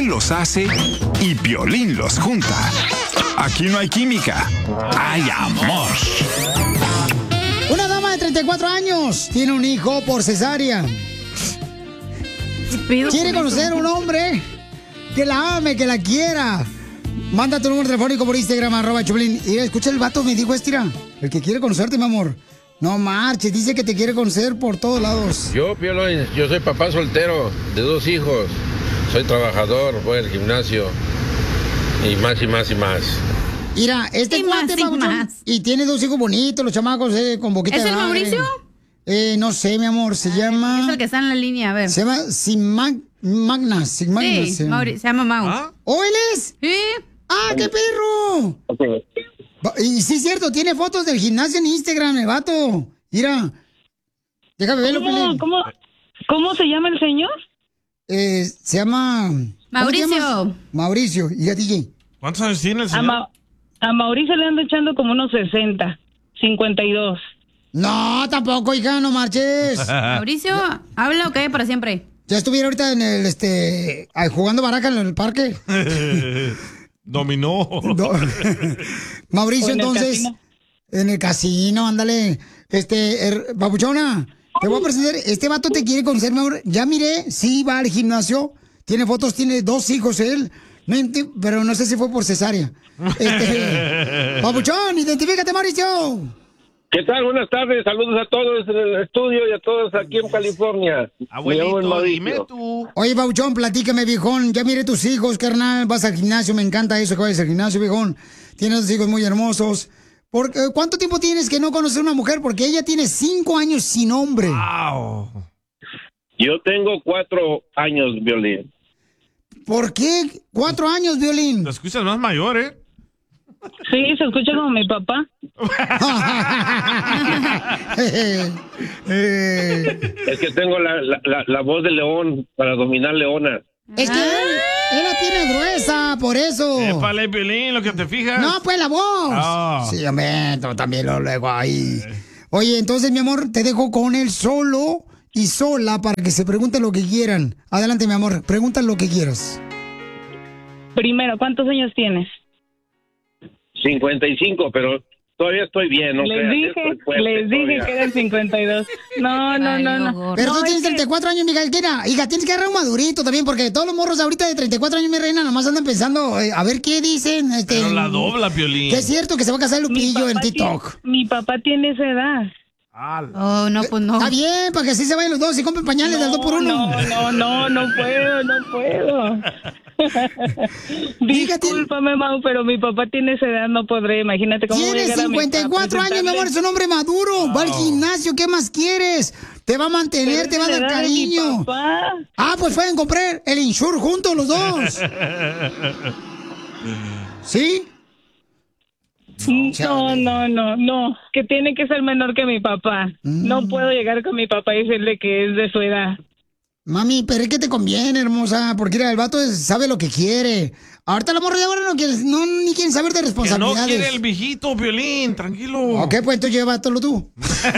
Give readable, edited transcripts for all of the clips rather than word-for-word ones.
Él los hace y Piolín los junta. Aquí no hay química, hay amor. Una dama de 34 años tiene un hijo por cesárea. Quiere conocer a un hombre que la ame, que la quiera. Manda tu número telefónico por Instagram, @Choplin. Y escucha, el vato me dijo, estira, el que quiere conocerte, mi amor. No marches, dice que te quiere conocer por todos lados. Yo, Piolín, yo soy papá soltero de 2 hijos. Soy trabajador, voy al gimnasio. Y más y más y más. Mira, este cuate, y tiene 2 hijos bonitos, los chamacos, con boquita de ¿Es el madre. Mauricio? No sé, mi amor, se llama... Es el que está en la línea, a ver. Se llama Magna. Sí, se llama Mau. ¿Oh, él es? Sí. ¡Ah, qué perro! Y sí, es cierto, tiene fotos del gimnasio en Instagram, el vato. Mira, déjame verlo. ¿Cómo se llama el señor? Se llama... Mauricio. Mauricio, y a DJ. ¿Cuántos años tiene el señor? A Mauricio le ando echando como unos 60, 52. No, tampoco, hija, no marches. Mauricio, ¿habla o qué para siempre? Ya estuviera ahorita en el, jugando baraja en el parque. Dominó. Mauricio, ¿O en el entonces, casino? en el casino, ándale. Papuchona, te voy a presentar. Este vato te quiere conocer, mi amor. Ya miré, sí, va al gimnasio. Tiene fotos, tiene 2 hijos él. Pero no sé si fue por cesárea. Papuchón, identifícate, Mauricio. ¿Qué tal? Buenas tardes. Saludos a todos en el estudio y a todos aquí en California. Abuelito, dime tú. Oye, Papuchón, platícame, viejón. Ya miré tus hijos, carnal. Vas al gimnasio, me encanta eso que vayas al gimnasio, viejón. Tienes 2 hijos muy hermosos. ¿Cuánto tiempo tienes que no conocer a una mujer? Porque ella tiene 5 años sin hombre. Wow. Yo tengo 4 años, Violín. ¿Por qué 4 años, Violín? Te escuchas más mayor, ¿eh? Sí, se escucha como mi papá. Es que tengo la voz de león para dominar leonas. Es que él la tiene gruesa, por eso. Épale, Piolín, lo que te fijas. No, pues la voz. Oh. Sí, hombre, tú también lo luego ahí. Oye, entonces, mi amor, te dejo con él solo y sola para que se pregunten lo que quieran. Adelante, mi amor, pregunta lo que quieras. Primero, ¿cuántos años tienes? 55, pero todavía estoy bien. Les dije que eran 52. No. Pero tú tienes 34 años, Miguel. Hija, tienes que agarrar un madurito también, porque todos los morros ahorita de 34 años, mi reina, nomás andan pensando, a ver qué dicen. Pero la dobla, Piolín. Que es cierto que se va a casar Lupillo en TikTok. Mi papá tiene esa edad. Oh, no, pues no. Está bien, para que así se vayan los dos y compren pañales del 2 por 1. No puedo. Discúlpame, Mau, pero mi papá tiene esa edad, no podré. Imagínate cómo voy a Tienes llegar a mi 54 años, mi amor, es un hombre maduro. Va al gimnasio, ¿qué más quieres? Te va a mantener, te va a dar cariño. Pues pueden comprar el Insure juntos los dos. ¿Sí? No, que tiene que ser menor que mi papá. No puedo llegar con mi papá y decirle que es de su edad. Mami, pero es que te conviene, hermosa, porque mira, el vato sabe lo que quiere. Ahorita la morra de ahora ni quieren saber de responsabilidades. Que no quiere el viejito, Piolín, tranquilo. Ok, pues entonces llévatelo tú.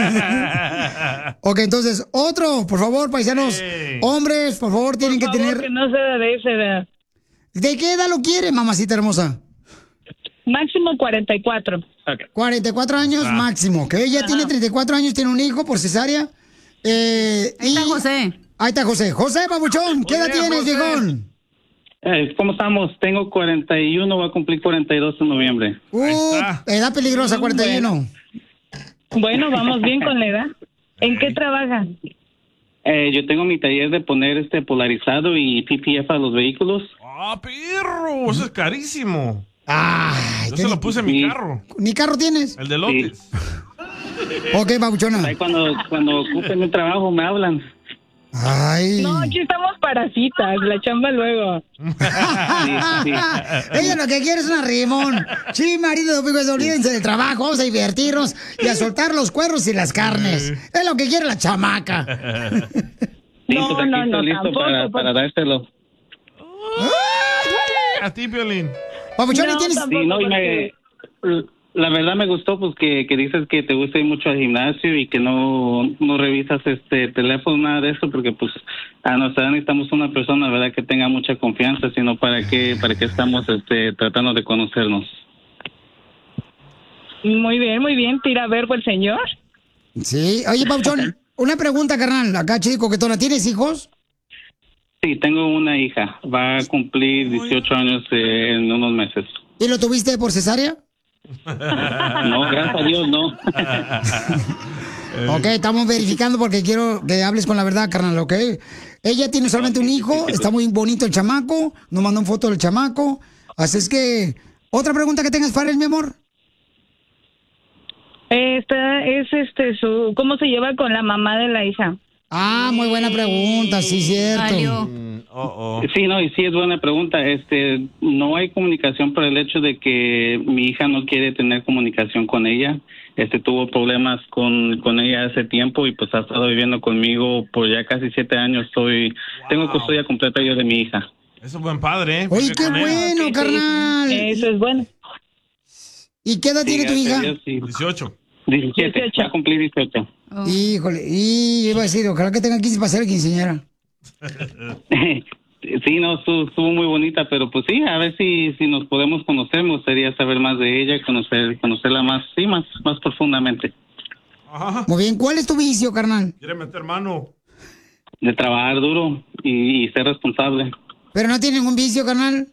Ok, entonces, otro, por favor, paisanos. Hombres, por favor, tienen que tener... que no sea de esa edad. ¿De qué edad lo quiere, mamacita hermosa? Máximo 44. Okay. 44 años máximo, que ella tiene 34 años, tiene un hijo por cesárea. Ahí está José. Ahí está José. José, papuchón, ¿qué edad tienes, viejón? ¿Cómo estamos? Tengo 41, voy a cumplir 42 en noviembre. Edad peligrosa, 41. Bueno, vamos bien con la edad. ¿En qué trabaja? Yo tengo mi taller de poner polarizado y PPF a los vehículos. ¡Ah, perro! Eso es carísimo. Ay, yo se lo puse en mi carro. ¿Ni carro tienes? El de lotes. Sí. Ok, babuchona. Ahí cuando ocupen un trabajo me hablan. Ay. No, aquí estamos para citas, la chamba luego. Sí. Ella lo que quiere es una rimón. Sí, marido, pues olvídense del trabajo, vamos a divertirnos y a soltar los cuernos y las carnes. Es lo que quiere la chamaca. No, listo tampoco, para dárselo. A ti, Piolín. Papuchón, ¿tienes? Sí, no, y La verdad me gustó pues que dices que te gusta ir mucho al gimnasio y que no revisas teléfono, nada de eso, porque pues a nuestra edad necesitamos una persona, ¿verdad?, que tenga mucha confianza, sino para qué estamos tratando de conocernos. Muy bien, tira verbo el señor. Sí, oye, Pauchón, una pregunta, carnal, acá chico, que ¿tienes hijos? Sí, tengo una hija, va a cumplir 18 años en unos meses. ¿Y lo tuviste por cesárea? No, gracias a Dios, no. Ok, estamos verificando porque quiero que hables con la verdad, carnal, ¿ok? Ella tiene solamente un hijo, está muy bonito el chamaco, nos mandó una foto del chamaco. Así es que, ¿otra pregunta que tengas para él, mi amor? Esta es ¿cómo se lleva con la mamá de la hija? Ah, muy buena pregunta, sí, cierto. Sí, no, y sí es buena pregunta. No hay comunicación por el hecho de que mi hija no quiere tener comunicación con ella. Tuvo problemas con ella hace tiempo y pues ha estado viviendo conmigo por ya casi 7 años. Tengo custodia completa yo de mi hija. Eso es buen padre, ¿eh? Oye, qué bueno, Sí, carnal. eso es bueno. ¿Y qué edad tiene tu hija? Sí. 18. 17, va a cumplir 18. Híjole, y iba a decir, ojalá que tenga 15 para ser quinceañera. Sí, no, estuvo muy bonita, pero pues sí, a ver si nos podemos conocer. Me gustaría saber más de ella, conocerla más profundamente. Ajá. Muy bien, ¿cuál es tu vicio, carnal? Quiere meter mano. De trabajar duro y ser responsable. ¿Pero no tiene ningún vicio, carnal?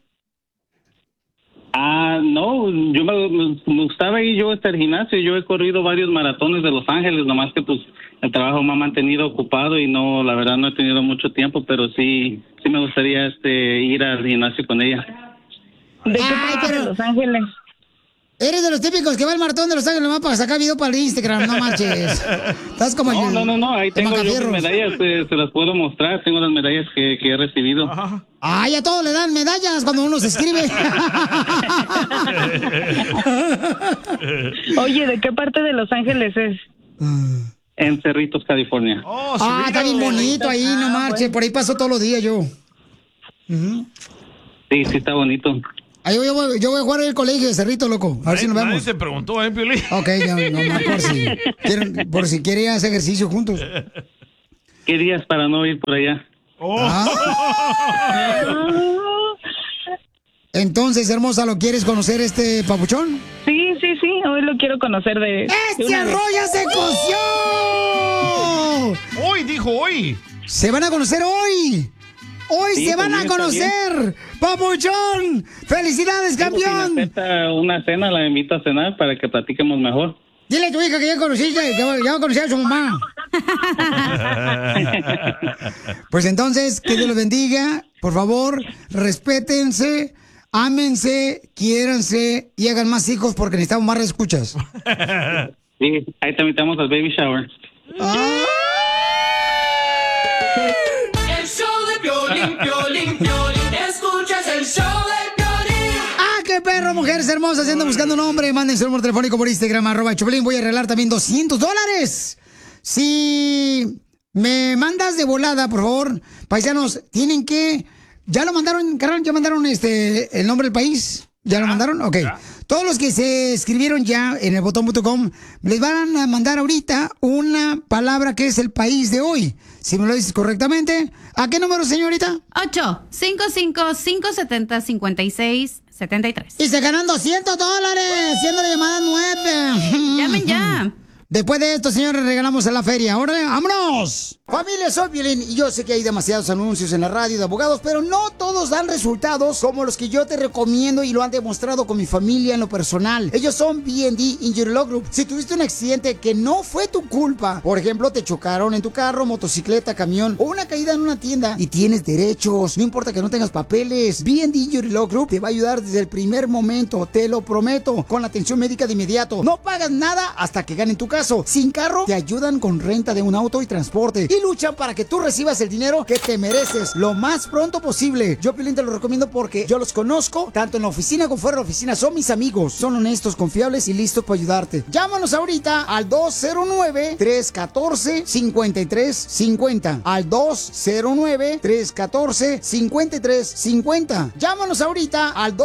No, yo me gustaba ir yo hasta el gimnasio. Yo he corrido varios maratones de Los Ángeles, nomás que pues el trabajo me ha mantenido ocupado y no, la verdad no he tenido mucho tiempo, pero sí me gustaría ir al gimnasio con ella. ¿De qué parte de Los Ángeles? Eres de los típicos que va al maratón de Los Ángeles nomás para sacar video para el Instagram, no manches. Estás como No, ahí tengo yo mis medallas, se las puedo mostrar, tengo las medallas que he recibido. Ajá. Ay, a todos le dan medallas cuando uno se inscribe. Oye, ¿de qué parte de Los Ángeles es? En Cerritos, California. Está bien bonito ahí, no marche. Por ahí paso todos los días yo. Sí, está bonito. Ahí yo voy a jugar en el colegio de Cerrito, loco. A ver si nos vemos. Nadie se preguntó, Piolín. Ok, no, por si quieren hacer ejercicio juntos. ¿Qué días para no ir por allá? Entonces, hermosa, ¿lo quieres conocer papuchón? Sí, hoy lo quiero conocer de arroz ya se coció! Hoy, dijo hoy. Se van a conocer hoy. Hoy Sí, se van a conocer, papuchón. ¡Felicidades, campeón! Si me acepta una cena, la invito a cenar para que platiquemos mejor. Dile a tu hija que ya conociste, que ya va a conocer a su mamá. Pues entonces, que Dios los bendiga. Por favor, respétense, ámense, quiéranse y hagan más hijos porque necesitamos más escuchas. Sí, ahí te invitamos al baby shower. El show de Piolín, escuchas el show de Piolín. ¡Ah, qué perro, mujeres hermosas! Ando buscando un hombre. Manden su número telefónico por Instagram, @Choplin. Voy a arreglar también $200. Si me mandas de volada, por favor, paisanos, tienen que... ¿Ya lo mandaron, carnal? ¿Ya mandaron el nombre del país? ¿Ya lo mandaron? Ok. Todos los que se escribieron ya en el botón.com, les van a mandar ahorita una palabra que es el país de hoy. Si me lo dices correctamente. ¿A qué número, señorita? 855-570-5673. Y se ganan $200, siendo la llamada 9. Llamen ya. Después de esto, señores, regalamos a la feria. ¡Órale, vámonos! Familia, soy Piolín y yo sé que hay demasiados anuncios en la radio de abogados, pero no todos dan resultados como los que yo te recomiendo y lo han demostrado con mi familia en lo personal. Ellos son B&D Injury Law Group. Si tuviste un accidente que no fue tu culpa, por ejemplo, te chocaron en tu carro, motocicleta, camión o una caída en una tienda y tienes derechos, no importa que no tengas papeles, B&D Injury Law Group te va a ayudar desde el primer momento, te lo prometo, con la atención médica de inmediato. No pagas nada hasta que ganen tu caso. caso. Sin carro, te ayudan con renta de un auto y transporte. Y luchan para que tú recibas el dinero que te mereces lo más pronto posible. Yo, Piolín, te lo recomiendo porque yo los conozco, tanto en la oficina como fuera de la oficina. Son mis amigos. Son honestos, confiables y listos para ayudarte. Llámanos ahorita al 209-314-5350. Al 209-314-5350. Llámanos ahorita al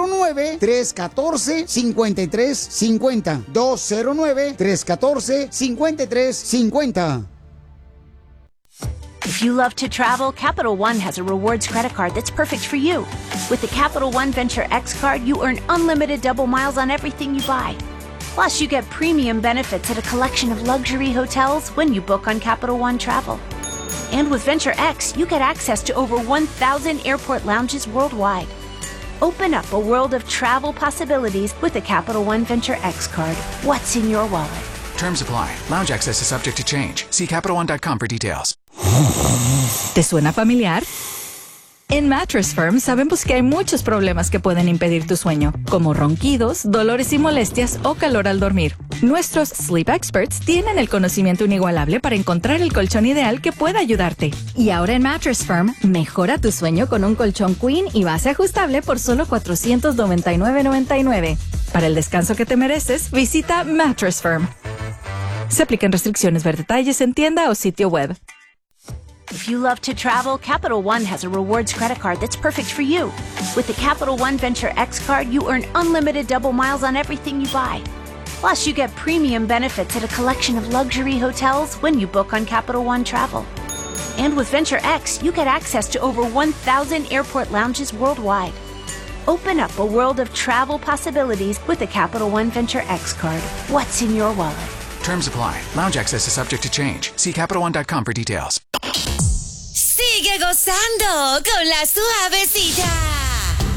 209-314-5350. 209-314-5350. If you love to travel, Capital One has a rewards credit card that's perfect for you. With the Capital One Venture X card, you earn unlimited double miles on everything you buy. Plus, you get premium benefits at a collection of luxury hotels when you book on Capital One Travel. And with Venture X, you get access to over 1,000 airport lounges worldwide. Open up a world of travel possibilities with the Capital One Venture X card. What's in your wallet? Terms apply. Lounge access is subject to change. See CapitalOne.com for details. ¿Te suena familiar? En Mattress Firm sabemos que hay muchos problemas que pueden impedir tu sueño, como ronquidos, dolores y molestias o calor al dormir. Nuestros Sleep Experts tienen el conocimiento inigualable para encontrar el colchón ideal que pueda ayudarte. Y ahora en Mattress Firm, mejora tu sueño con un colchón Queen y base ajustable por solo $499.99. Para el descanso que te mereces, visita Mattress Firm. Se aplican restricciones. Ver detalles en tienda o sitio web. If you love to travel, Capital One has a rewards credit card that's perfect for you. With the Capital One Venture X card, you earn unlimited double miles on everything you buy. Plus, you get premium benefits at a collection of luxury hotels when you book on Capital One Travel. And with Venture X, you get access to over 1,000 airport lounges worldwide. Open up a world of travel possibilities with the Capital One Venture X card. What's in your wallet? Terms apply. Lounge access is subject to change. See CapitalOne.com for details. Sigue gozando con la suavecita.